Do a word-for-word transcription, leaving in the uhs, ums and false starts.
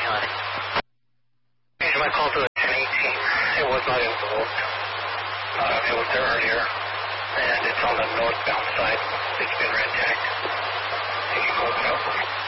on it. Hey, my call to the ten eighteen. It was not invoked. Uh, it was there earlier, and it's on the northbound side. It's been red tagged. Can you hold it up?